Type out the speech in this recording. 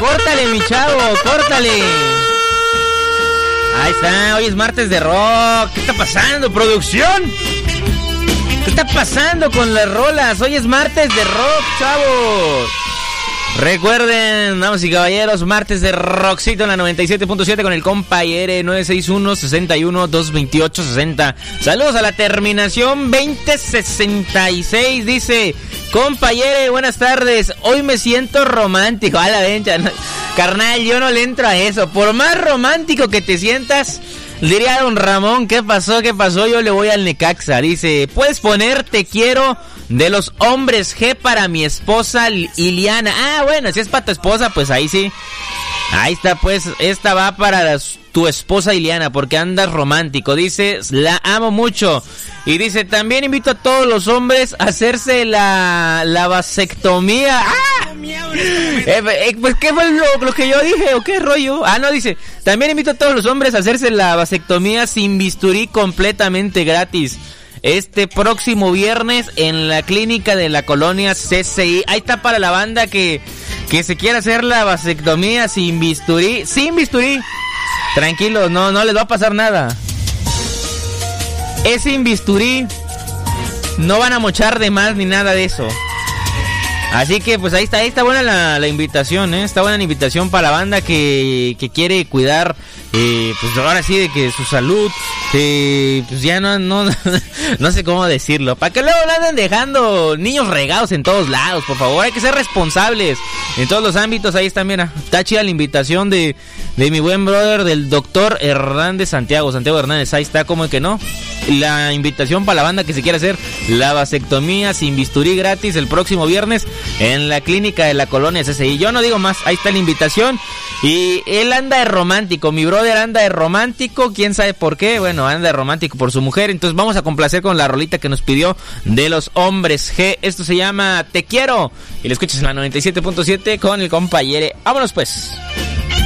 Córtale, mi chavo, córtale. Ahí está, hoy es martes de rock. ¿Qué está pasando, producción? ¿Qué está pasando con las rolas? Hoy es martes de rock, chavos. Recuerden, damas y caballeros, martes de rockcito en la 97.7 con el compa Yere 961-61-228-60. Saludos a la terminación 2066, dice compa Yere, buenas tardes. Hoy me siento romántico. A la vencha, no, carnal, yo no le entro a eso. Por más romántico que te sientas, diría don Ramón, ¿qué pasó? Yo le voy al Necaxa. Dice, puedes poner te quiero de los hombres G para mi esposa Iliana. Ah, bueno, si es para tu esposa, pues ahí sí. Ahí está, pues, esta va para tu esposa Iliana, porque andas romántico. Dice, la amo mucho. Y dice, también invito a todos los hombres a hacerse la vasectomía. ¡Ah! Pues, ¿qué fue lo que yo dije? ¿O qué rollo? Ah, no, dice, también invito a todos los hombres a hacerse la vasectomía sin bisturí completamente gratis. Este próximo viernes en la clínica de la colonia CCI. Ahí está para la banda que se quiera hacer la vasectomía sin bisturí. Sin bisturí. Tranquilos, no les va a pasar nada. Es sin bisturí. No van a mochar de más ni nada de eso. Así que pues ahí está buena la invitación, ¿eh? Está buena la invitación para la banda que quiere cuidar, pues ahora sí, de que su salud, pues ya no sé cómo decirlo. Para que luego no anden dejando niños regados en todos lados, por favor, hay que ser responsables en todos los ámbitos. Ahí está, mira, está chida la invitación de mi buen brother, del doctor Santiago Hernández. Ahí está, como que no. La invitación para la banda que se quiera hacer la vasectomía sin bisturí gratis el próximo viernes en la clínica de la colonia CCI. Yo no digo más, ahí está la invitación. Y él anda de romántico, mi brother anda de romántico, quién sabe por qué. Bueno, anda de romántico por su mujer. Entonces vamos a complacer con la rolita que nos pidió de los hombres G. Esto se llama Te Quiero y lo escuchas en la 97.7 con el compa Yere. Vámonos pues.